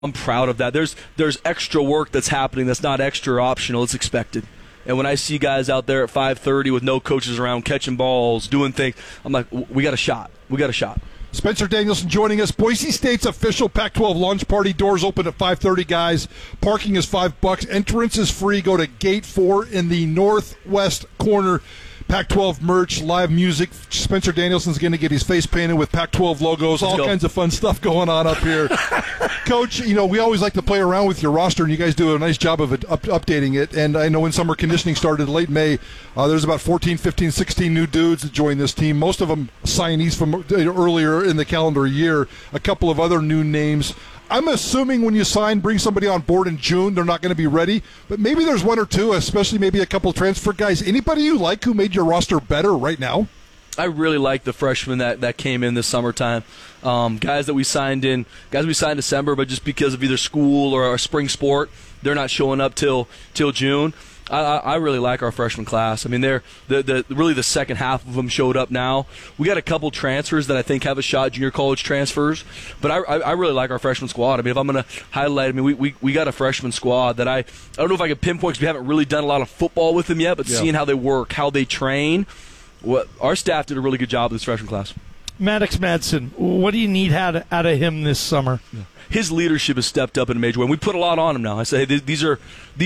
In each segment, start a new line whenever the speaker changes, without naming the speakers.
I'm proud of that. There's extra work that's happening that's not extra optional. It's expected. And when I see guys out there at 5:30 with no coaches around, catching balls, doing things, I'm like, we got a shot. We got a shot.
Spencer Danielson joining us. Boise State's official Pac-12 launch party. Doors open at 5:30, guys. Parking is $5. Entrance is free. Go to Gate 4 in the northwest corner. Pac-12 merch, live music. Spencer Danielson's going to get his face painted with Pac-12 logos. All kinds of fun stuff going on up here. Coach, we always like to play around with your roster, and you guys do a nice job of updating it. And I know when summer conditioning started late May, there's about 14, 15, 16 new dudes that joined this team. Most of them signees from earlier in the calendar year. A couple of other new names. I'm assuming when you bring somebody on board in June, they're not going to be ready. But maybe there's one or two, especially maybe a couple transfer guys. Anybody you like who made your roster better right now?
I really like the freshmen that came in this summertime. Guys we signed December, but just because of either school or our spring sport, they're not showing up till June. I really like our freshman class. I mean, they're really the second half of them showed up now. We got a couple transfers that I think have a shot, junior college transfers, but I really like our freshman squad. I mean, if I'm going to highlight, we got a freshman squad that I don't know if I can pinpoint because we haven't really done a lot of football with them yet, but seeing how they work, how they train, our staff did a really good job with this freshman class.
Maddox Madsen, what do you need out of him this summer?
Yeah. His leadership has stepped up in a major way. And we put a lot on him now. I say, hey, these are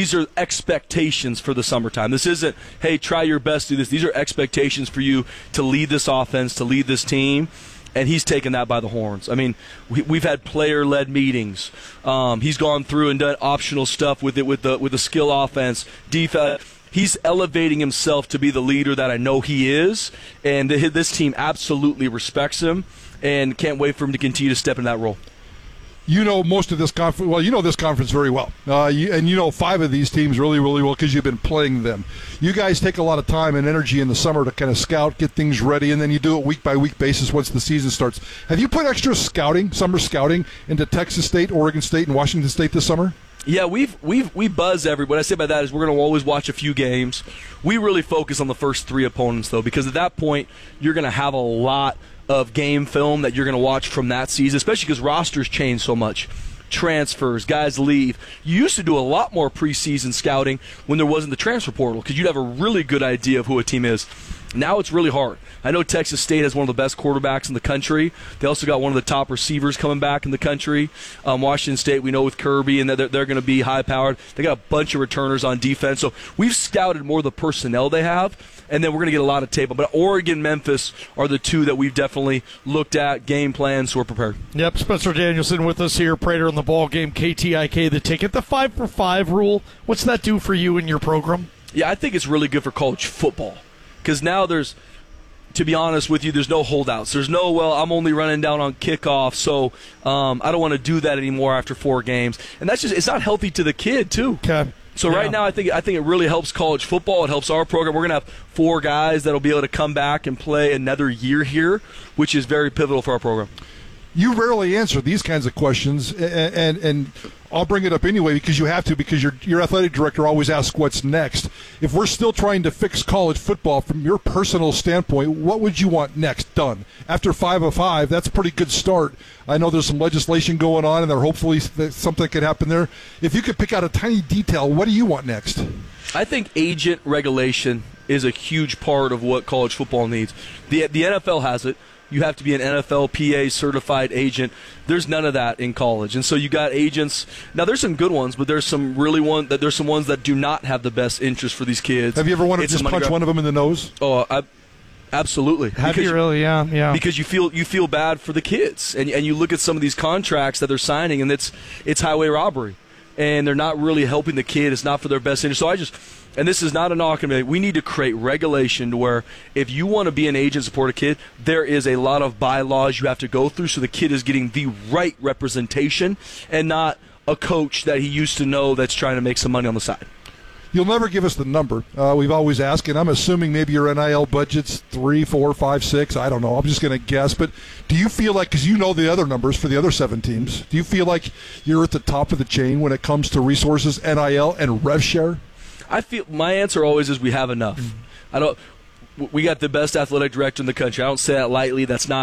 expectations for the summertime. This isn't, hey, try your best to do this. These are expectations for you to lead this offense, to lead this team. And he's taken that by the horns. I mean, we've had player-led meetings. He's gone through and done optional stuff with the skill offense, defense. He's elevating himself to be the leader that I know he is, and this team absolutely respects him and can't wait for him to continue to step in that role.
You know most of this conference. Well, you know this conference very well, and you know 5 of these teams really, really well because you've been playing them. You guys take a lot of time and energy in the summer to kind of scout, get things ready, and then you do it week-by-week basis once the season starts. Have you put extra summer scouting into Texas State, Oregon State, and Washington State this summer?
Yeah, we buzz everybody. What I say by that is we're going to always watch a few games. We really focus on the first 3 opponents, though, because at that point you're going to have a lot of game film that you're going to watch from that season, especially because rosters change so much. Transfers, guys leave. You used to do a lot more preseason scouting when there wasn't the transfer portal because you'd have a really good idea of who a team is. Now it's really hard. I know Texas State has one of the best quarterbacks in the country. They also got one of the top receivers coming back in the country. Washington State, we know with Kirby, and they're going to be high-powered. They got a bunch of returners on defense. So we've scouted more of the personnel they have, and then we're going to get a lot of tape. But Oregon, Memphis are the 2 that we've definitely looked at, game plans, so we're prepared.
Yep, Spencer Danielson with us here, Prater on the ball game, KTIK, the ticket. The 5-for-5 rule, what's that do for you and your program?
Yeah, I think it's really good for college football. Because now to be honest with you, there's no holdouts. There's no, well, I'm only running down on kickoff, so I don't want to do that anymore after 4 games. And that's it's not healthy to the kid, too.
Okay.
So right now I think it really helps college football. It helps our program. We're going to have 4 guys that will be able to come back and play another year here, which is very pivotal for our program.
You rarely answer these kinds of questions, and I'll bring it up anyway because you have to, because your athletic director always asks what's next. If we're still trying to fix college football from your personal standpoint, what would you want next done? After 5 of 5, that's a pretty good start. I know there's some legislation going on, and there hopefully something could happen there. If you could pick out a tiny detail, what do you want next?
I think agent regulation is a huge part of what college football needs. The NFL has it. You have to be an NFLPA certified agent. There's none of that in college, and so you got agents. Now there's some good ones, but there's some ones that do not have the best interest for these kids.
Have you ever wanted to just punch one of them in the nose?
Oh, absolutely.
Have you really? Yeah.
Because you feel bad for the kids, and you look at some of these contracts that they're signing, and it's highway robbery, and they're not really helping the kid. It's not for their best interest. So and this is not a knock on me, we need to create regulation to where if you want to be an agent support a kid, there is a lot of bylaws you have to go through so the kid is getting the right representation and not a coach that he used to know that's trying to make some money on the side.
You'll never give us the number. We've always asked, and I'm assuming maybe your NIL budget's 3, 4, 5, 6. I don't know. I'm just going to guess. But do you feel like, because you know the other numbers for the other 7 teams, do you feel like you're at the top of the chain when it comes to resources, NIL, and rev share?
I feel my answer always is we have enough. We got the best athletic director in the country. I don't say that lightly. That's not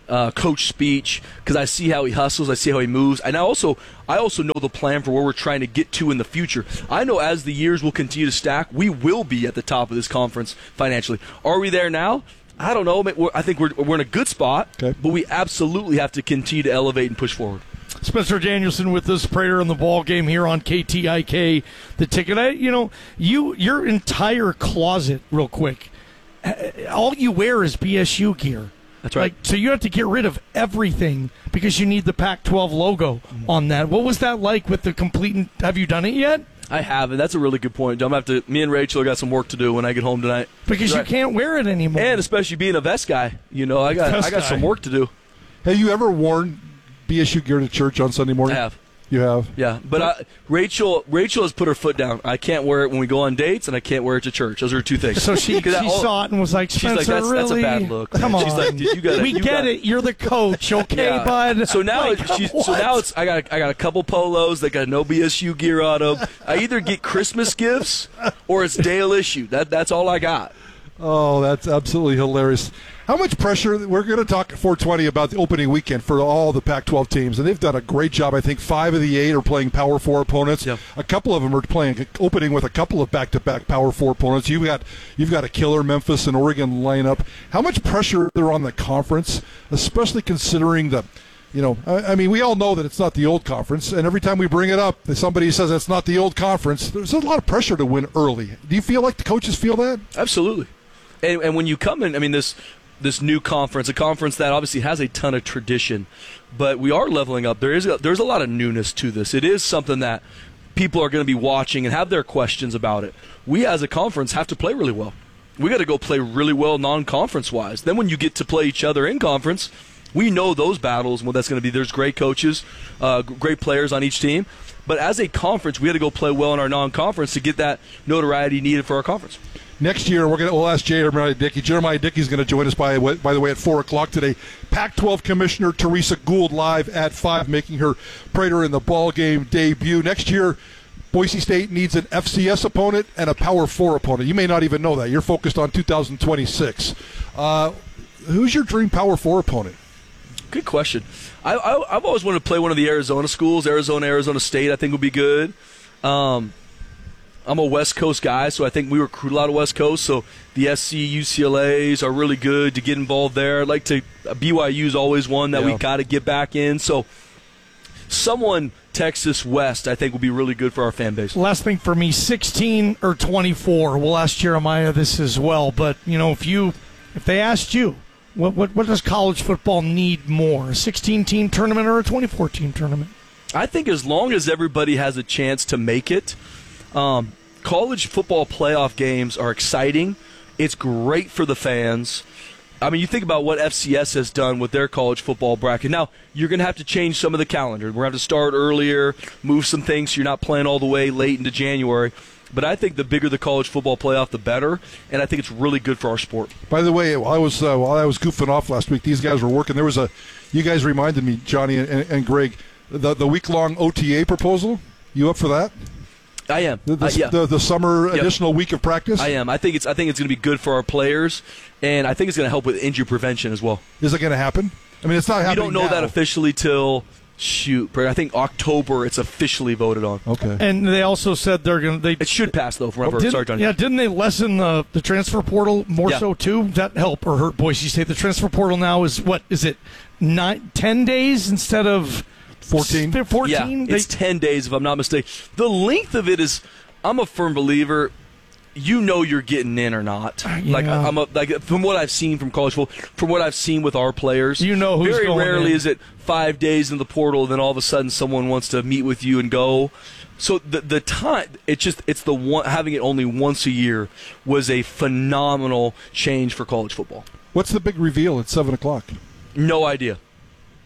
coach speech, because I see how he hustles, I see how he moves, and I also know the plan for where we're trying to get to in the future. I know as the years will continue to stack, we will be at the top of this conference financially. Are we there now? I don't know. I think we're in a good spot,
okay,
but we absolutely have to continue to elevate and push forward.
Spencer Danielson with us, Prater in the ball game here on KTIK. The ticket, your entire closet, real quick, all you wear is BSU gear.
That's right.
So you have to get rid of everything because you need the Pac-12 logo on that. What was that like with the complete? Have you done it yet?
I haven't. That's a really good point. Me and Rachel got some work to do when I get home tonight.
Because you can't wear it anymore.
And especially being a vest guy, I got some work to do.
Have you ever worn BSU gear to church on Sunday morning?
I have.
You have?
Yeah, but Rachel has put her foot down. I can't wear it when we go on dates, and I can't wear it to church. Those are two things.
So she saw it and was like, Spencer,
she's like, that's a bad look.
Come on.
She's like, you got it.
We get it. You're the coach, okay,
yeah.
bud?
So now, I got a couple polos that got no BSU gear on them. I either get Christmas gifts or it's Dale issue. That's all I got.
Oh, that's absolutely hilarious. How much pressure? We're going to talk at 420 about the opening weekend for all the Pac-12 teams, and they've done a great job. I think 5 of the 8 are playing Power 4 opponents.
Yep.
A couple of them are playing opening with a couple of back-to-back Power 4 opponents. You've got a killer Memphis and Oregon lineup. How much pressure there on the conference, especially considering the we all know that it's not the old conference, and every time we bring it up, somebody says it's not the old conference. There's a lot of pressure to win early. Do you feel like the coaches feel that?
Absolutely. And when you come in, this new conference, a conference that obviously has a ton of tradition, but we are leveling up. There's a lot of newness to this. It is something that people are going to be watching and have their questions about it. We as a conference have to play really well. We got to go play really well non-conference wise. Then when you get to play each other in conference, we know those battles and what that's going to be. There's great coaches, great players on each team. But as a conference, we got to go play well in our non-conference to get that notoriety needed for our conference.
Next year, we'll ask Jeremiah Dickey. Jeremiah Dickey is going to join us, by the way, at 4 o'clock today. Pac-12 Commissioner Teresa Gould live at 5, making her Prater in the ball game debut. Next year, Boise State needs an FCS opponent and a Power 4 opponent. You may not even know that. You're focused on 2026. Who's your dream Power 4 opponent?
Good question. I've always wanted to play one of the Arizona schools. Arizona State I think would be good. I'm a West Coast guy, so I think we recruit a lot of West Coast. So the SC, UCLAs are really good to get involved there. BYU's always one that we got to get back in. So someone Texas West I think will be really good for our fan base.
Last thing for me, 16 or 24. We'll ask Jeremiah this as well. But if they asked you, what does college football need more? A 16-team tournament or a 24-team tournament?
I think as long as everybody has a chance to make it. College football playoff games are exciting. It's great for the fans. I mean, you think about what FCS has done with their college football bracket. Now, you're going to have to change some of the calendar. We're going to have to start earlier, move some things so you're not playing all the way late into January. But I think the bigger the college football playoff, the better, and I think it's really good for our sport.
By the way, while I was goofing off last week, these guys were working. You guys reminded me, Johnny and Greg, the week-long OTA proposal. You up for that?
I am.
The summer additional week of practice?
I am. I think it's going to be good for our players, and I think it's going to help with injury prevention as well.
Is it going to happen? I mean, it's not happening.
We don't know that officially till I think October it's officially voted on.
Okay.
And they also said
it should pass though. Sorry, John.
Yeah, didn't they lessen the transfer portal more so too? Does that help or hurt Boise State? The transfer portal now is 10 days instead of
14?
14?
Yeah, it's 10 days if I'm not mistaken. The length of it is, I'm a firm believer, you're getting in or not.
Yeah.
From what I've seen from college football, from what I've seen with our players,
who's
very
going
rarely
in.
is it 5 days in the portal and then all of a sudden someone wants to meet with you and go. So the time, it's the one, having it only once a year was a phenomenal change for college football.
What's the big reveal at 7 o'clock?
No idea.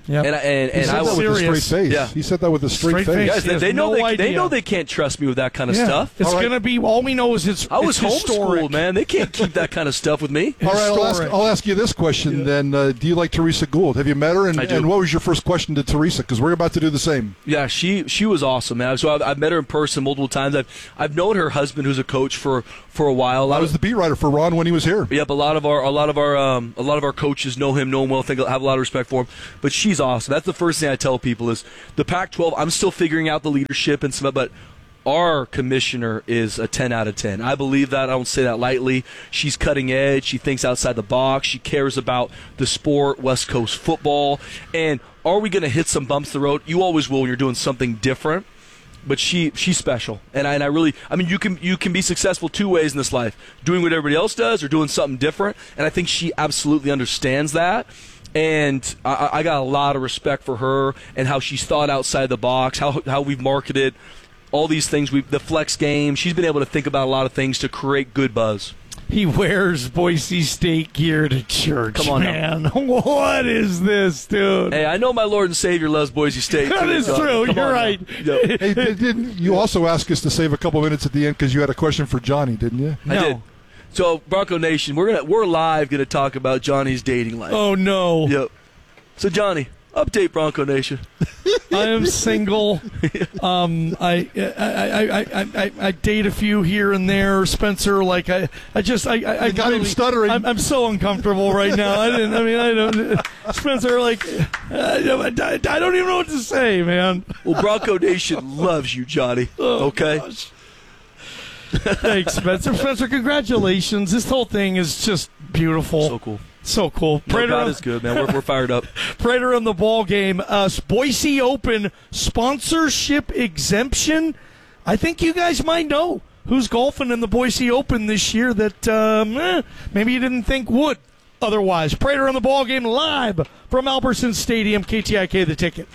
Yep.
And
He said
I
that
was
with a straight
serious.
face.
Yeah.
He said that with a straight face.
Guys,
He has
they know
no
they
idea.
know they can't trust me with that kind of
Yeah.
stuff.
It's
All right.
going to be, all we know is it's
I was
it's historic.
homeschooled, man. They can't keep that kind of stuff with me.
All right,
Historic.
I'll ask you this question then. Do you like Teresa Gould? Have you met her?
I do.
And what was your first question to Teresa? Because we're about to do the same.
Yeah, she was awesome, man. So I've met her in person multiple times. I've known her husband, who's a coach, for a while.
I was the beat writer for Ron when he was here.
Yep, a lot of our coaches know him well, have a lot of respect for him. But she's awesome. That's the first thing I tell people is the Pac-12. I'm still figuring out the leadership and stuff, but our commissioner is a 10 out of 10. I believe that. I don't say that lightly. She's cutting edge. She thinks outside the box. She cares about the sport, West Coast football. And are we going to hit some bumps in the road? You always will when you're doing something different. But she's special, and I really, you can be successful two ways in this life: doing what everybody else does, or doing something different. And I think she absolutely understands that. And I got a lot of respect for her and how she's thought outside the box, how we've marketed all these things. The flex game. She's been able to think about a lot of things to create good buzz.
He wears Boise State gear to church.
Come on,
man. What is this, dude?
Hey, I know my Lord and Savior loves Boise State.
That
too,
is
so
true.
come
You're
on
right.
now. Yep.
Hey, didn't you also ask us to save a couple minutes at the end because you had a question for Johnny, didn't you?
I did. So Bronco Nation, we're live going to talk about Johnny's dating life.
Oh, no.
Yep. So Johnny, update Bronco Nation.
I am single. I date a few here and there. Spencer, I
got him stuttering.
I'm so uncomfortable right now. I don't. Spencer, I don't even know what to say, man.
Well, Bronco Nation loves you, Johnny. Okay.
Gosh. Thanks, Spencer. Spencer, congratulations. This whole thing is just beautiful.
So cool.
So cool.
No, God is good, man. We're fired up.
Prater on the ball game. Boise Open sponsorship exemption. I think you guys might know who's golfing in the Boise Open this year that maybe you didn't think would otherwise. Prater on the ball game live from Albertson Stadium. KTIK the ticket.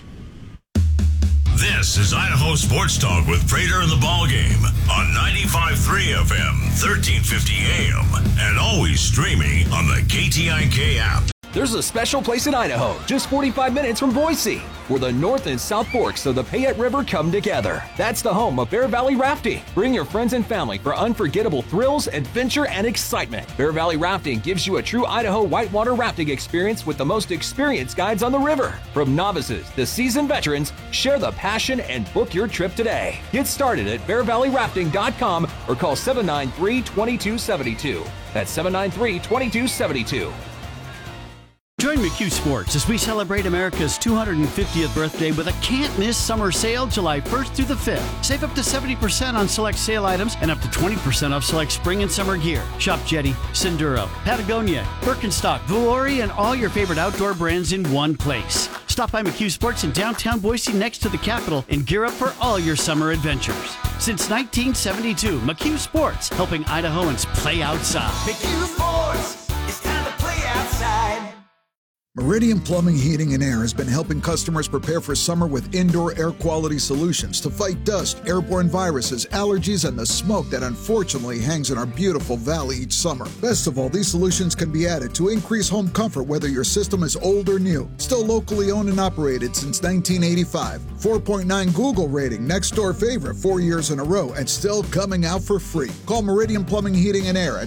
This is Idaho Sports Talk with Prater and the Ball Game on 95.3 FM, 1350 AM, and always streaming on the KTIK app.
There's a special place in Idaho, just 45 minutes from Boise, where the North and South Forks of the Payette River come together. That's the home of Bear Valley Rafting. Bring your friends and family for unforgettable thrills, adventure, and excitement. Bear Valley Rafting gives you a true Idaho whitewater rafting experience with the most experienced guides on the river. From novices to seasoned veterans, share the passion and book your trip today. Get started at bearvalleyrafting.com or call 793-2272. That's 793-2272.
Join McHugh Sports as we celebrate America's 250th birthday with a can't-miss summer sale July 1st through the 5th. Save up to 70% on select sale items and up to 20% off select spring and summer gear. Shop Jetty, Senduro, Patagonia, Birkenstock, Vuori, and all your favorite outdoor brands in one place. Stop by McHugh Sports in downtown Boise next to the Capitol and gear up for all your summer adventures. Since 1972, McHugh Sports, helping Idahoans play outside.
McHugh Sports, it's time to play outside.
Meridian Plumbing, Heating, and Air has been helping customers prepare for summer with indoor air quality solutions to fight dust, airborne viruses, allergies, and the smoke that unfortunately hangs in our beautiful valley each summer. Best of all, these solutions can be added to increase home comfort whether your system is old or new. Still locally owned and operated since 1985. 4.9 Google rating, next door favorite 4 years in a row, and still coming out for free. Call Meridian Plumbing, Heating, and Air at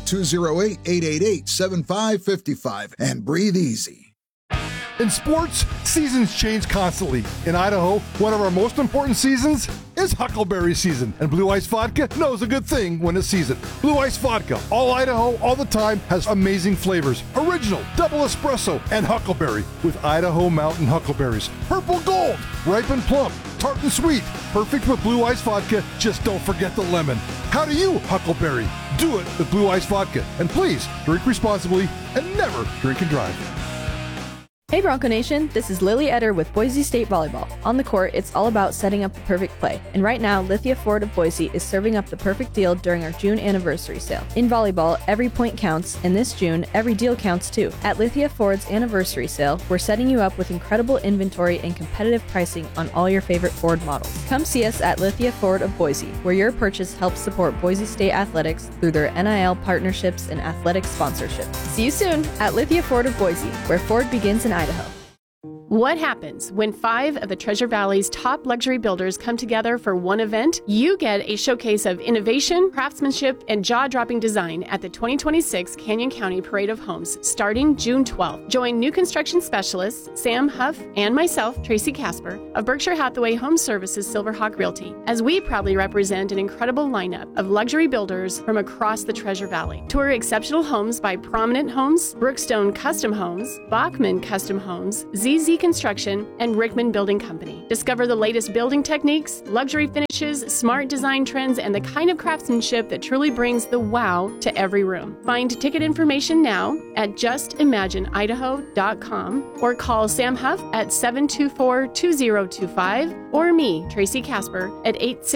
208-888-7555 and breathe easy.
In sports, seasons change constantly. In Idaho, one of our most important seasons is Huckleberry season, and Blue Ice Vodka knows a good thing when it's season. Blue Ice Vodka, all Idaho, all the time, has amazing flavors. Original, double espresso, and Huckleberry with Idaho Mountain Huckleberries. Purple Gold, ripe and plump, tart and sweet. Perfect with Blue Ice Vodka, just don't forget the lemon. How do you Huckleberry? Do it with Blue Ice Vodka. And please, drink responsibly and never drink and drive.
Hey Bronco Nation, this is Lily Eder with Boise State Volleyball. On the court, it's all about setting up the perfect play. And right now, Lithia Ford of Boise is serving up the perfect deal during our June anniversary sale. In volleyball, every point counts, and this June, every deal counts too. At Lithia Ford's anniversary sale, we're setting you up with incredible inventory and competitive pricing on all your favorite Ford models. Come see us at Lithia Ford of Boise, where your purchase helps support Boise State athletics through their NIL partnerships and athletic sponsorship. See you soon at Lithia Ford of Boise, where Ford begins in Idaho.
What happens when 5 of the Treasure Valley's top luxury builders come together for one event? You get a showcase of innovation, craftsmanship, and jaw-dropping design at the 2026 Canyon County Parade of Homes starting June 12th. Join new construction specialists Sam Huff and myself, Tracy Casper, of Berkshire Hathaway Home Services Silverhawk Realty, as we proudly represent an incredible lineup of luxury builders from across the Treasure Valley. Tour exceptional homes by Prominent Homes, Brookstone Custom Homes, Bachman Custom Homes, ZZ Construction, and Rickman Building Company. Discover the latest building techniques, luxury finishes, smart design trends, and the kind of craftsmanship that truly brings the wow to every room. Find ticket information now at justimagineidaho.com or call Sam Huff at 724-2025 or me, Tracy Casper, at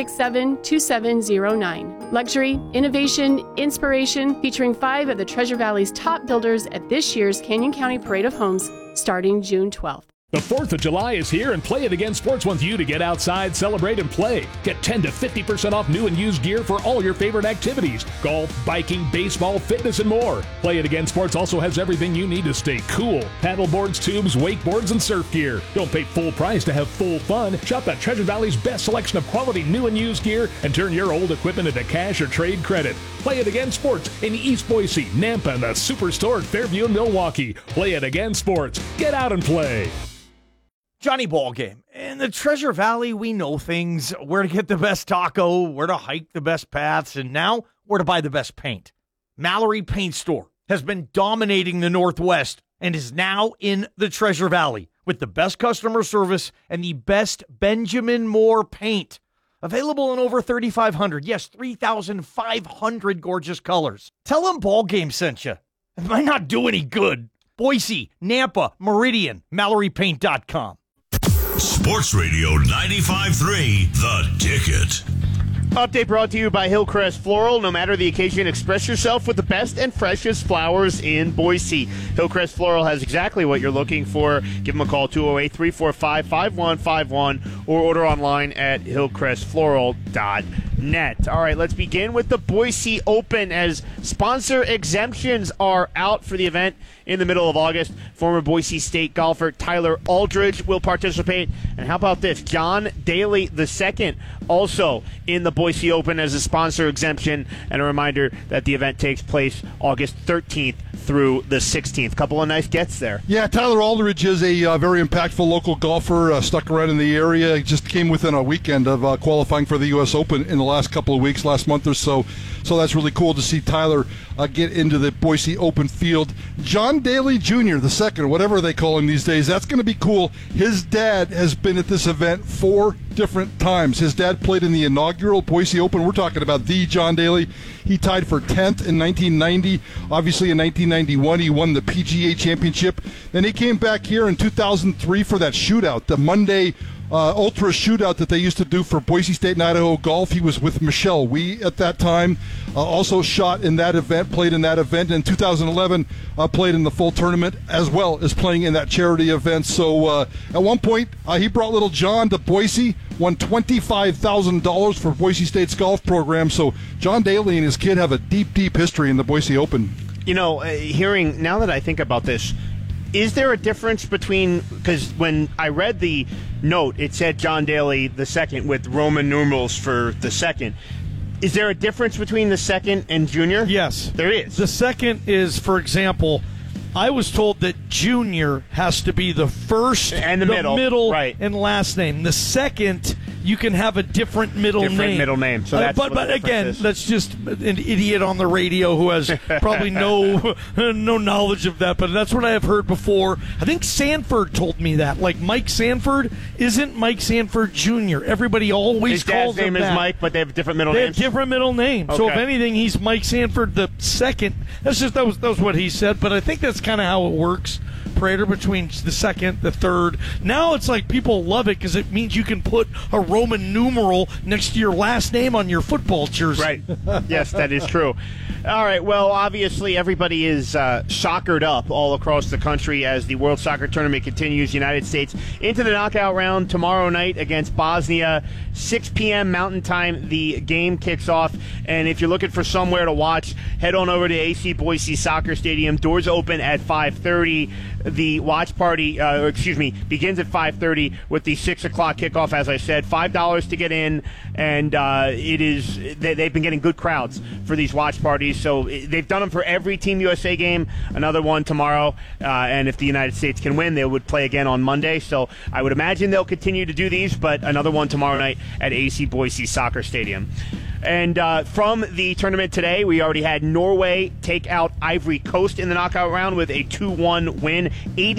867-2709. Luxury, innovation, inspiration, featuring 5 of the Treasure Valley's top builders at this year's Canyon County Parade of Homes starting June 12th.
The 4th of July is here, and Play It Again Sports wants you to get outside, celebrate, and play. Get 10 to 50% off new and used gear for all your favorite activities. Golf, biking, baseball, fitness, and more. Play It Again Sports also has everything you need to stay cool. Paddle boards, tubes, wakeboards, and surf gear. Don't pay full price to have full fun. Shop at Treasure Valley's best selection of quality new and used gear and turn your old equipment into cash or trade credit. Play It Again Sports in East Boise, Nampa, and the Superstore at Fairview and Milwaukee. Play It Again Sports. Get out and play.
Johnny Ballgame. In the Treasure Valley, we know things, where to get the best taco, where to hike the best paths, and now where to buy the best paint. Mallory Paint Store has been dominating the Northwest and is now in the Treasure Valley with the best customer service and the best Benjamin Moore paint. Available in over 3,500, yes, 3,500 gorgeous colors. Tell them Ballgame sent you. It might not do any good. Boise, Nampa, Meridian, MalloryPaint.com.
Sports Radio 95.3, The Ticket.
Update brought to you by Hillcrest Floral. No matter the occasion, express yourself with the best and freshest flowers in Boise. Hillcrest Floral has exactly what you're looking for. Give them a call, 208-345-5151, or order online at hillcrestfloral.net. All right, let's begin with the Boise Open as sponsor exemptions are out for the event in the middle of August. Former Boise State golfer Tyler Aldridge will participate. And how about this? John Daly II also in the Boise Open as a sponsor exemption. And a reminder that the event takes place August 13th through the 16th. Couple of nice gets there.
Yeah, Tyler Aldridge is a very impactful local golfer, stuck around in the area. He just came within a weekend of qualifying for the U.S. Open in the last couple of weeks, last month or so. So that's really cool to see Tyler get into the Boise Open field. John Daly Jr., the second, whatever they call him these days, that's going to be cool. His dad has been at this event 4 different times. His dad played in the inaugural Boise Open. We're talking about the John Daly. He tied for 10th in 1990. Obviously, in 1991, he won the PGA Championship. Then he came back here in 2003 for that shootout, the Monday Ultra shootout that they used to do for Boise State and Idaho golf. He was with Michelle Wee at that time. Also shot in that event, played in that event. In 2011, played in the full tournament as well as playing in that charity event. So at one point, he brought little John to Boise, won $25,000 for Boise State's golf program. So John Daly and his kid have a deep, deep history in the Boise Open.
You know, now that I think about this, is there a difference between, because when I read the note, it said John Daly II with Roman numerals for the second. Is there a difference between the second and junior?
Yes.
There is.
The second is, for example, I was told that junior has to be the first
and the middle right,
and last name. The second, you can have a different middle name.
So that's
but again, that's just an idiot on the radio who has probably no knowledge of that. But that's what I have heard before. I think Sanford told me that. Like Mike Sanford isn't Mike Sanford Jr. Everybody always calls him that.
His dad's name is Mike, but they have different middle names.
They have different middle names. Okay. So if anything, he's Mike Sanford the second. That was what he said. But I think that's kind of how it works. Prater between the second, the third. Now it's like people love it because it means you can put a Roman numeral next to your last name on your football jersey.
Right. Yes, that is true. All right. Well, obviously, everybody is soccered up all across the country as the World Soccer Tournament continues. United States into the knockout round tomorrow night against Bosnia. 6 p.m. Mountain Time, the game kicks off. And if you're looking for somewhere to watch, head on over to AC Boise Soccer Stadium. Doors open at 5:30. The watch party, begins at 5:30 with the 6 o'clock kickoff, as I said. $5 to get in, and they've been getting good crowds for these watch parties. So they've done them for every Team USA game, another one tomorrow. And if the United States can win, they would play again on Monday. So I would imagine they'll continue to do these, but another one tomorrow night at AC Boise Soccer Stadium. And from the tournament today, we already had Norway take out Ivory Coast in the knockout round with a 2-1 win.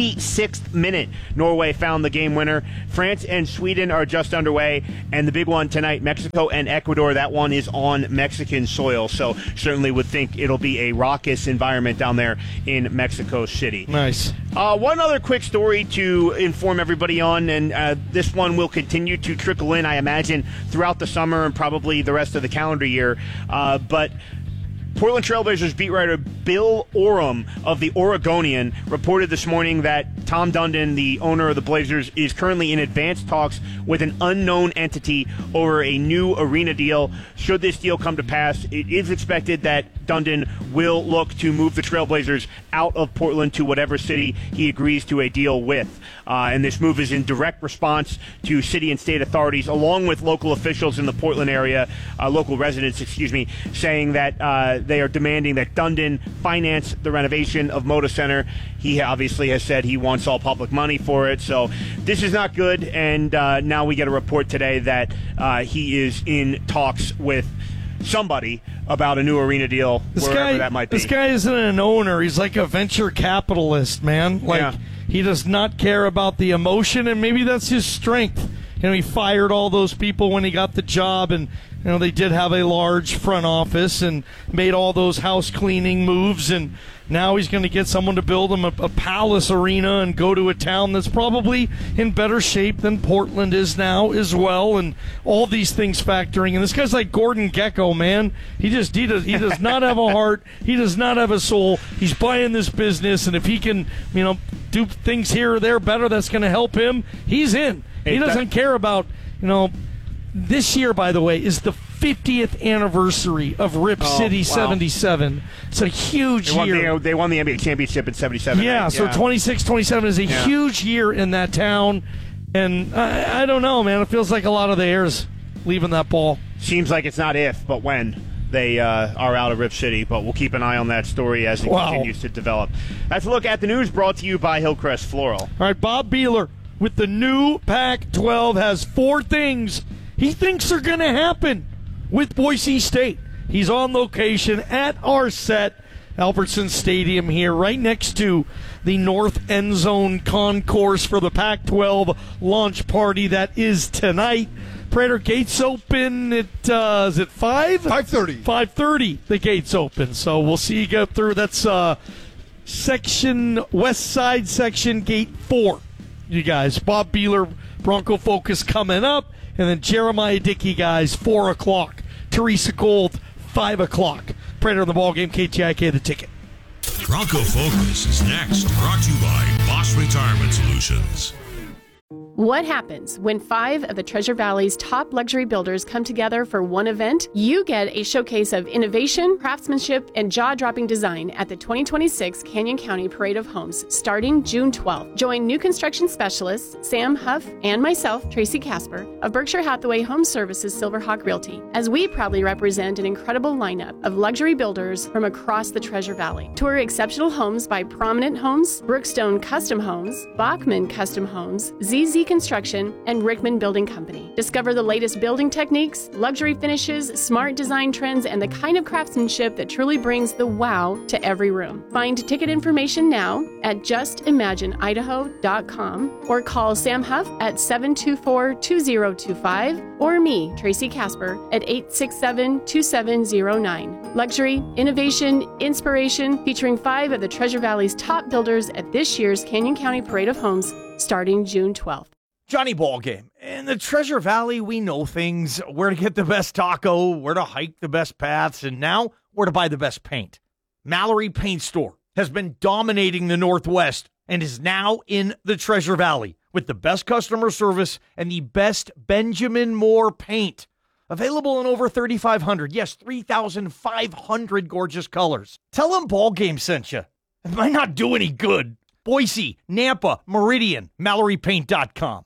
86th minute, Norway found the game winner. France and Sweden are just underway. And the big one tonight, Mexico and Ecuador, that one is on Mexican soil. So certainly would think it'll be a raucous environment down there in Mexico City.
Nice.
One other quick story to inform everybody on, and this one will continue to trickle in, I imagine, throughout the summer and probably the rest of the calendar year. But Portland Trailblazers beat writer Bill Oram of the Oregonian reported this morning that Tom Dundon, the owner of the Blazers, is currently in advanced talks with an unknown entity over a new arena deal. Should this deal come to pass, it is expected that Dundon will look to move the Trailblazers out of Portland to whatever city he agrees to a deal with. And this move is in direct response to city and state authorities, along with local officials in the Portland area, local residents, saying that they are demanding that Dundon finance the renovation of Moda Center. He obviously has said he wants all public money for it. So this is not good. And now we get a report today that he is in talks with somebody about a new arena deal, wherever that might be.
This guy isn't an owner. He's like a venture capitalist, man. He does not care about the emotion, and maybe that's his strength. He fired all those people when he got the job, and they did have a large front office and made all those house cleaning moves, and now he's going to get someone to build him a Palace arena and go to a town that's probably in better shape than Portland is now as well, and all these things factoring. And this guy's like Gordon Gekko, man. He does not have a heart. He does not have a soul. He's buying this business, and if he can, do things here or there better, that's going to help him. He's in. He doesn't care about, this year, by the way, is the 50th anniversary of Rip City 77. It's a huge year.
They won the NBA championship in 77.
Yeah, right? So 26-27 is a huge year in that town. And I don't know, man. It feels like a lot of the air's leaving that ball.
Seems like it's not if, but when they are out of Rip City. But we'll keep an eye on that story as it continues to develop. Let's look at the news brought to you by Hillcrest Floral.
All right, Bob Beeler with the new Pac-12 has 4 things he thinks are going to happen with Boise State. He's on location at our set, Albertson Stadium here, right next to the North End Zone concourse for the Pac-12 launch party that is tonight. Prater, gates open at, is it 5?
5:30.
5:30, the gates open. So we'll see you go through. That's West Side Section, Gate 4. You guys, Bob Beeler, Bronco Focus coming up, and then Jeremiah Dickey, guys, 4 o'clock. Teresa Gold, 5 o'clock. Prater on the ball game, KTIK, the ticket.
Bronco Focus is next, brought to you by Boss Retirement Solutions.
What happens when 5 of the Treasure Valley's top luxury builders come together for one event? You get a showcase of innovation, craftsmanship, and jaw-dropping design at the 2026 Canyon County Parade of Homes starting June 12th. Join new construction specialists Sam Huff and myself, Tracy Casper, of Berkshire Hathaway Home Services Silverhawk Realty, as we proudly represent an incredible lineup of luxury builders from across the Treasure Valley. Tour exceptional homes by Prominent Homes, Brookstone Custom Homes, Bachman Custom Homes, ZZ Construction, and Rickman Building Company. Discover the latest building techniques, luxury finishes, smart design trends, and the kind of craftsmanship that truly brings the wow to every room. Find ticket information now at justimagineidaho.com or call Sam Huff at 724-2025 or me, Tracy Casper, at 867-2709. Luxury, innovation, inspiration, featuring 5 of the Treasure Valley's top builders at this year's Canyon County Parade of Homes starting June 12th.
Johnny Ballgame.
In the Treasure Valley, we know things, where to get the best taco, where to hike the best paths, and now where to buy the best paint. Mallory Paint Store has been dominating the Northwest and is now in the Treasure Valley with the best customer service and the best Benjamin Moore paint. Available in over 3,500, yes, 3,500 gorgeous colors. Tell them Ball Game sent you. It might not do any good. Boise, Nampa, Meridian, MalloryPaint.com.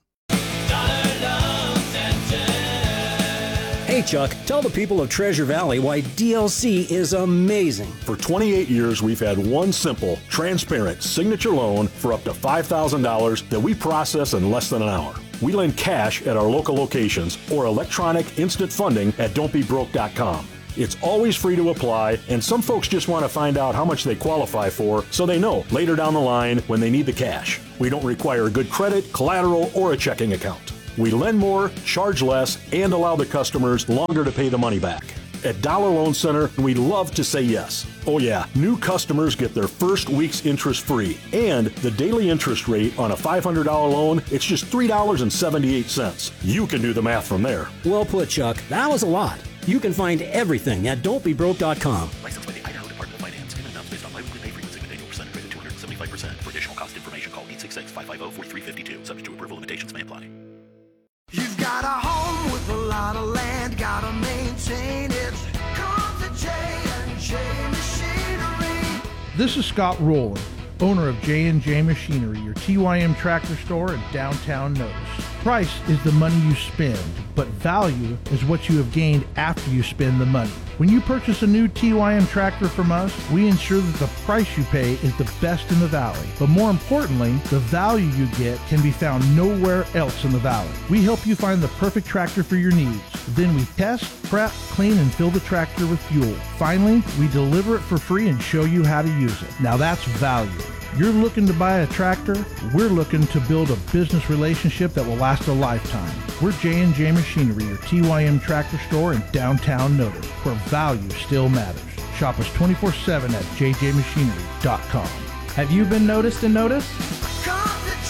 Hey, Chuck, tell the people of Treasure Valley why DLC is amazing.
For 28 years, we've had one simple, transparent signature loan for up to $5,000 that we process in less than an hour. We lend cash at our local locations or electronic instant funding at don'tbebroke.com. It's always free to apply, and some folks just want to find out how much they qualify for so they know later down the line when they need the cash. We don't require good credit, collateral, or a checking account. We lend more, charge less, and allow the customers longer to pay the money back. At Dollar Loan Center, we love to say yes. Oh yeah, new customers get their first week's interest free. And the daily interest rate on a $500 loan, it's just $3.78. You can do the math from there.
Well put, Chuck. That was a lot. You can find everything at don'tbebroke.com.
Licensed by the Idaho Department of Finance. Payment amounts based on bi-weekly pay frequency with annual percentage rate of 275%. For additional cost information, call 866-550-4352. Subject to approval, limitations may apply.
You've got a home with a lot of land, gotta maintain it. Come to J&J Machinery.
This is Scott Rowland, owner of J&J Machinery, your TYM tractor store in downtown Notice. Price is the money you spend, but value is what you have gained after you spend the money. When you purchase a new TYM tractor from us, we ensure that the price you pay is the best in the valley. But more importantly, the value you get can be found nowhere else in the valley. We help you find the perfect tractor for your needs. Then we test, prep, clean, and fill the tractor with fuel. Finally, we deliver it for free and show you how to use it. Now that's value. You're looking to buy a tractor, we're looking to build a business relationship that will last a lifetime. We're J&J Machinery, your TYM tractor store in downtown Notice, where value still matters. Shop us 24/7 at jjmachinery.com. Have you been noticed and noticed?
Come to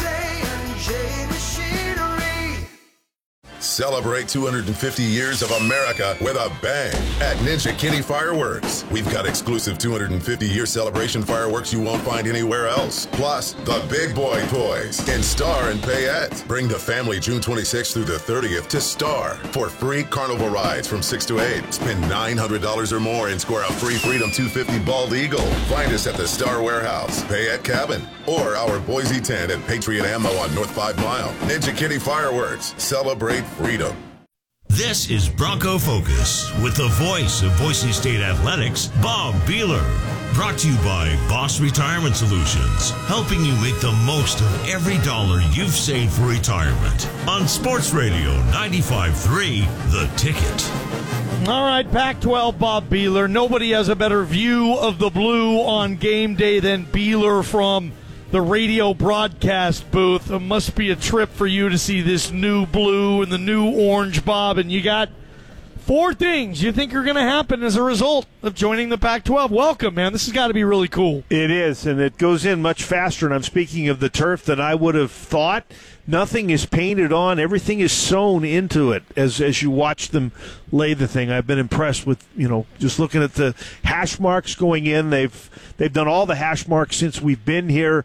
J&J Machinery.
Celebrate 250 years of America with a bang at Ninja Kitty Fireworks. We've got exclusive 250-year celebration fireworks you won't find anywhere else. Plus, the big boy toys in Star and Payette. Bring the family June 26th through the 30th to Star for free carnival rides from 6 to 8. Spend $900 or more and score a free Freedom 250 Bald Eagle. Find us at the Star Warehouse, Payette Cabin, or our Boise tent at Patriot Ammo on North 5 Mile. Ninja Kitty Fireworks. Celebrate freedom.
This is Bronco Focus with the voice of Boise State Athletics, Bob Beeler. Brought to you by Boss Retirement Solutions, helping you make the most of every dollar you've saved for retirement. On Sports Radio 95.3, The Ticket.
All right, Pac-12, Bob Beeler. Nobody has a better view of the blue on game day than Beeler from the radio broadcast booth. It must be a trip for you to see this new blue and the new orange, Bob. And you got 4 things you think are going to happen as a result of joining the Pac-12. Welcome, man. This has got to be really cool.
It is, and it goes in much faster. And I'm speaking of the turf that I would have thought. Nothing is painted on. Everything is sewn into it as you watch them lay the thing. I've been impressed with, just looking at the hash marks going in. They've done all the hash marks since we've been here.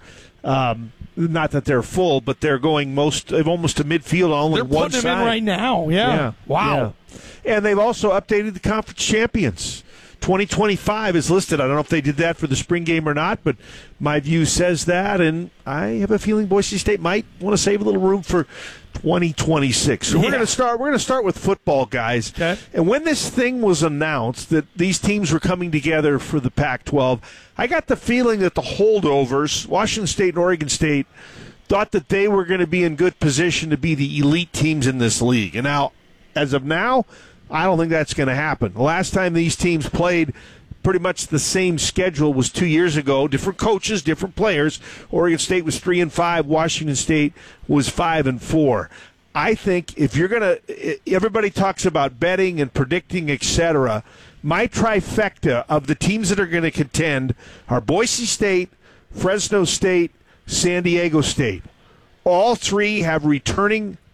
Not that they're full, but they're going almost to midfield on only one side.
They're putting them in right now. Yeah. Wow.
Yeah. And they've also updated the conference champions. 2025 is listed. I don't know if they did that for the spring game or not, but my view says that, and I have a feeling Boise State might want to save a little room for 2026. So we're going to start with football, guys. Okay. And when this thing was announced that these teams were coming together for the Pac-12, I got the feeling that the holdovers, Washington State and Oregon State, thought that they were going to be in good position to be the elite teams in this league. And now, as of now, I don't think that's going to happen. The last time these teams played pretty much the same schedule was 2 years ago. Different coaches, different players. Oregon State was 3-5. Washington State was 5-4. I think if you're going to – everybody talks about betting and predicting, etc. My trifecta of the teams that are going to contend are Boise State, Fresno State, San Diego State. All 3 have returning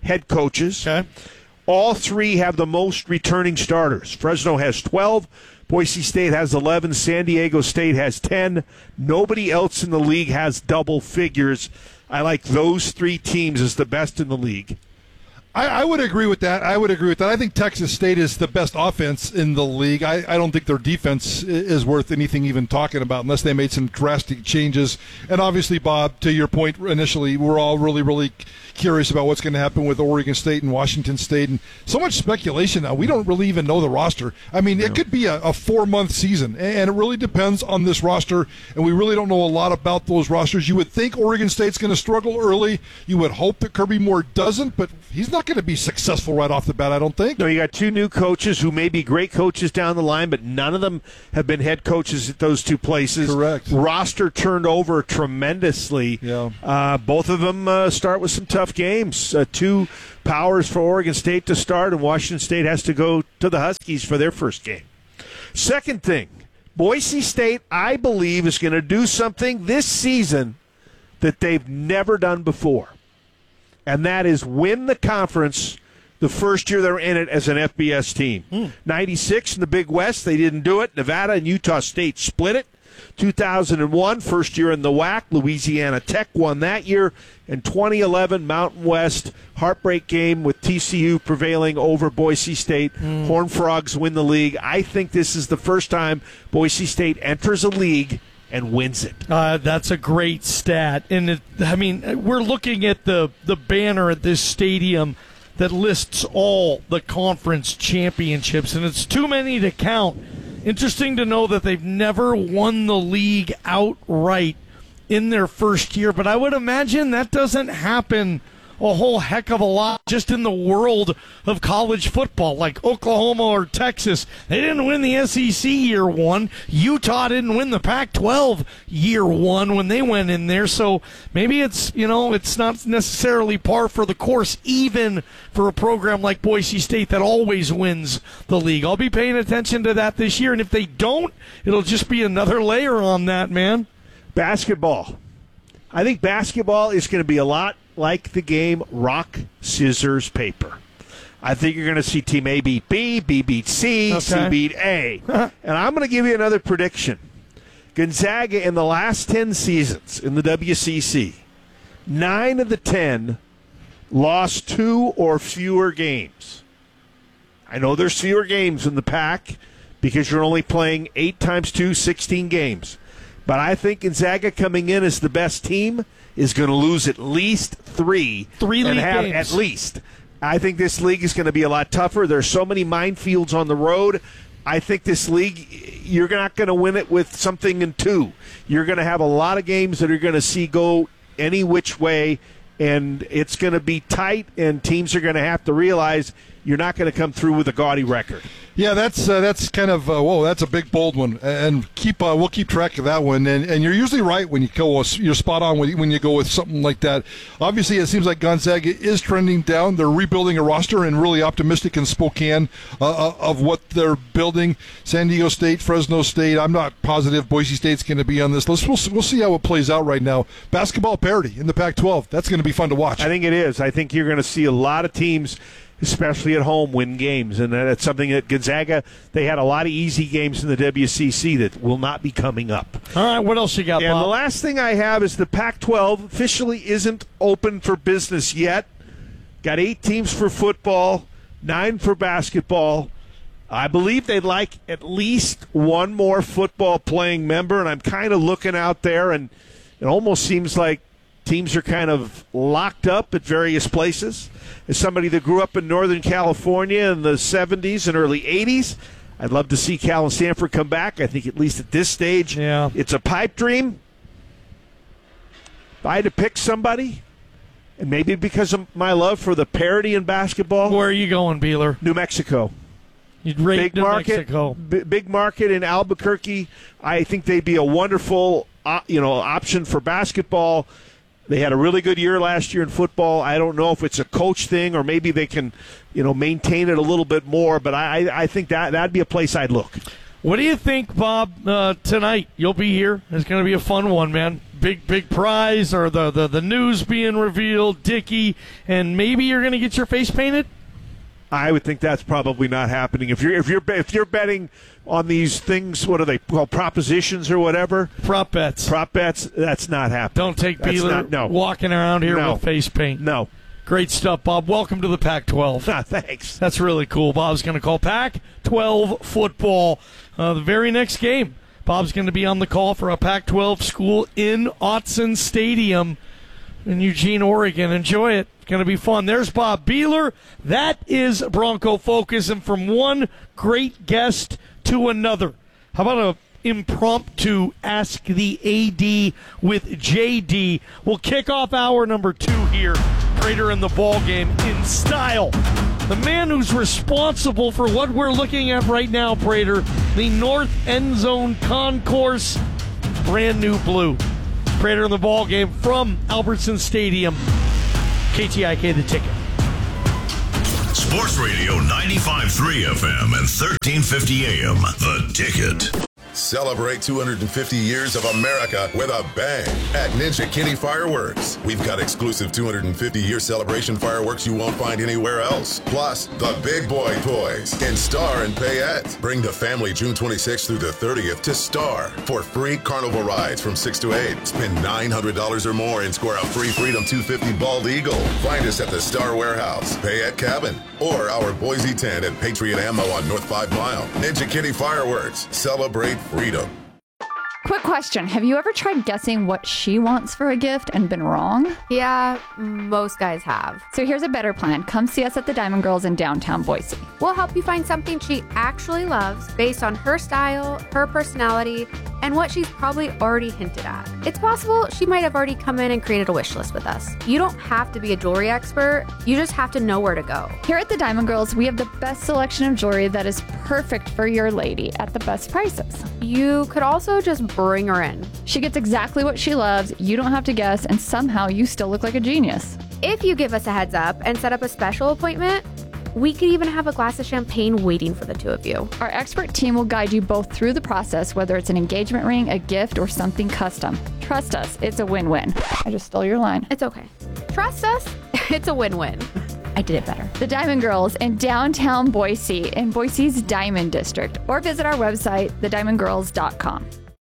head coaches. Okay. All three have the most returning starters. Fresno has 12. Boise State has 11. San Diego State has 10. Nobody else in the league has double figures. I like those three teams as the best in the league.
I would agree with that. I think Texas State is the best offense in the league. I don't think their defense is worth anything even talking about unless they made some drastic changes. And obviously, Bob, to your point initially, we're all really, really curious about what's going to happen with Oregon State and Washington State. And so much speculation now. We don't really even know the roster. I mean, it could be a 4-month season, and it really depends on this roster, and we really don't know a lot about those rosters. You would think Oregon State's going to struggle early. You would hope that Kirby Moore doesn't, but he's not going to be successful right off the bat, I don't think.
No, you got two new coaches who may be great coaches down the line, but none of them have been head coaches at those two places.
Correct.
Roster turned over tremendously.
Yeah.
Both of them start with some tough games. Two powers for Oregon State to start, and Washington State has to go to the Huskies for their first game. Second thing, Boise State, I believe, is going to do something this season that they've never done before. And that is win the conference the first year they're in it as an FBS team. 96 in the Big West, they didn't do it. Nevada and Utah State split it. 2001, first year in the WAC, Louisiana Tech won that year. And 2011, Mountain West, heartbreak game with TCU prevailing over Boise State. Horned Frogs win the league. I think this is the first time Boise State enters a league and wins it.
That's a great stat. And, we're looking at the banner at this stadium that lists all the conference championships, and it's too many to count. Interesting to know that they've never won the league outright in their first year, but I would imagine that doesn't happen a whole heck of a lot just in the world of college football, like Oklahoma or Texas. They didn't win the SEC year one. Utah didn't win the Pac-12 year one when they went in there. So maybe it's not necessarily par for the course, even for a program like Boise State that always wins the league. I'll be paying attention to that this year, and if they don't, it'll just be another layer on that, man.
Basketball. I think basketball is going to be a lot like the game rock, scissors, paper. I think you're going to see Team A beat B, B beat C, C beat A. And I'm going to give you another prediction. Gonzaga in the last 10 seasons in the WCC, 9 of the 10 lost 2 or fewer games. I know there's fewer games in the pack because you're only playing 8 times 2, 16 games. But I think Gonzaga coming in as the best team is going to lose at least 3
league games.
At least. I think this league is going to be a lot tougher. There's so many minefields on the road. I think this league, you're not going to win it with something in 2. You're going to have a lot of games that you're going to see go any which way, and it's going to be tight, and teams are going to have to realize you're not going to come through with a gaudy record.
Yeah, that's kind of that's a big bold one, and we'll keep track of that one. And you're usually right when you go. You're spot on when you go with something like that. Obviously, it seems like Gonzaga is trending down. They're rebuilding a roster and really optimistic in Spokane of what they're building. San Diego State, Fresno State. I'm not positive Boise State's going to be on this list. We'll see how it plays out right now. Basketball parity in the Pac-12. That's going to be fun to watch.
I think it is. I think you're going to see a lot of teams, especially at home, win games. And that's something that Gonzaga, they had a lot of easy games in the WCC that will not be coming up.
All right, what else you got,
And
Bob?
the last thing I have is the Pac-12 officially isn't open for business yet. Got 8 teams for football, 9 for basketball. I believe they'd like at least one more football playing member, and I'm kind of looking out there, and it almost seems like teams are kind of locked up at various places. As somebody that grew up in Northern California in the 70s and early 80s, I'd love to see Cal and Stanford come back. I think at least at this stage, it's a pipe dream. If I had to pick somebody, and maybe because of my love for the parity in basketball.
Where are you going, Beeler?
New Mexico.
You'd rate
Big
New
market,
Mexico.
Big market in Albuquerque. I think they'd be a wonderful option for basketball. They had a really good year last year in football. I don't know if it's a coach thing or maybe they can, maintain it a little bit more. But I think that'd be a place I'd look.
What do you think, Bob, tonight? You'll be here. It's going to be a fun one, man. Big prize, or the news being revealed, Dickie, and maybe you're going to get your face painted?
I would think that's probably not happening. If you're betting on these things, what are they called, propositions or whatever?
Prop bets.
That's not happening.
Don't take Beeler walking around here with face paint.
No.
Great stuff, Bob. Welcome to the Pac-12.
Thanks.
That's really cool. Bob's going to call Pac-12 football. The very next game, Bob's going to be on the call for a Pac-12 school in Autzen Stadium in Eugene, Oregon. Enjoy it. It's going to be fun. There's Bob Beeler. That is Bronco Focus. And from one great guest to another, how about a impromptu Ask the AD with JD? We'll kick off hour number 2 here. Prater in the ball game in style. The man who's responsible for what we're looking at right now, Prater, the North End Zone Concourse, brand new blue. Prater in the ball game from Albertson Stadium. KTIK The Ticket.
Sports Radio 95.3 FM and 1350 AM. The Ticket.
Celebrate 250 years of America with a bang at Ninja Kitty Fireworks. We've got exclusive 250-year celebration fireworks you won't find anywhere else. Plus, the big boy toys in Star and Payette. Bring the family June 26th through the 30th to Star for free carnival rides from 6 to 8. Spend $900 or more and score a free Freedom 250 Bald Eagle. Find us at the Star Warehouse, Payette Cabin, or our Boise tent at Patriot Ammo on North 5 Mile. Ninja Kitty Fireworks. Celebrate freedom.
Quick question. Have you ever tried guessing what she wants for a gift and been wrong?
Yeah, most guys have.
So here's a better plan. Come see us at the Diamond Girls in downtown Boise.
We'll help you find something she actually loves based on her style, her personality, and what she's probably already hinted at. It's possible she might have already come in and created a wish list with us. You don't have to be a jewelry expert. You just have to know where to go.
Here at the Diamond Girls, we have the best selection of jewelry that is perfect for your lady at the best prices.
You could also just bring her in.
She gets exactly what she loves. You don't have to guess, and somehow you still look like a genius.
If you give us a heads up and set up a special appointment, we could even have a glass of champagne waiting for the two of you.
Our expert team will guide you both through the process, whether it's an engagement ring, a gift, or something custom. Trust us, it's a win-win. I just stole your line.
It's okay. Trust us, it's a win-win. I did it better.
The Diamond Girls in downtown Boise, in Boise's Diamond District, or visit our website, thediamondgirls.com.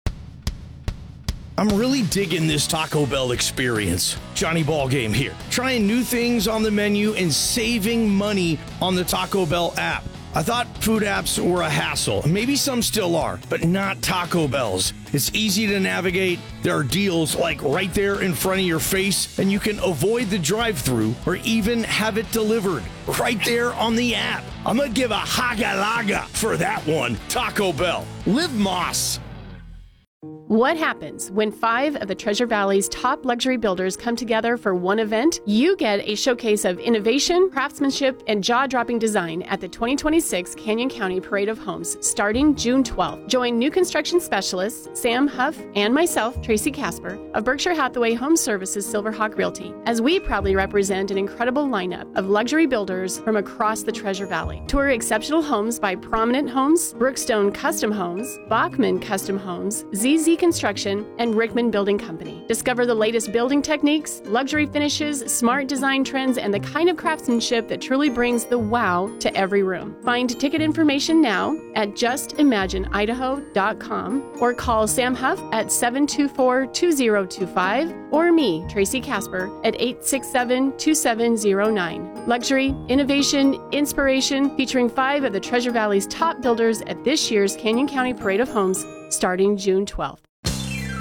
I'm really digging this Taco Bell experience. Johnny Ballgame here. Trying new things on the menu and saving money on the Taco Bell app. I thought food apps were a hassle. Maybe some still are, but not Taco Bell's. It's easy to navigate. There are deals like right there in front of your face, and you can avoid the drive-thru or even have it delivered right there on the app. I'm gonna give a haga-laga for that one. Taco Bell. Live Moss.
What happens when 5 of the Treasure Valley's top luxury builders come together for one event? You get a showcase of innovation, craftsmanship, and jaw-dropping design at the 2026 Canyon County Parade of Homes starting June 12th. Join new construction specialists Sam Huff and myself, Tracy Casper, of Berkshire Hathaway Home Services Silverhawk Realty, as we proudly represent an incredible lineup of luxury builders from across the Treasure Valley. Tour exceptional homes by Prominent Homes, Brookstone Custom Homes, Bachman Custom Homes, ZZ Construction, and Rickman Building Company. Discover the latest building techniques, luxury finishes, smart design trends, and the kind of craftsmanship that truly brings the wow to every room. Find ticket information now at justimagineidaho.com or call Sam Huff at 724-2025 or me, Tracy Casper, at 867-2709. Luxury, innovation, inspiration, featuring 5 of the Treasure Valley's top builders at this year's Canyon County Parade of Homes starting June 12th.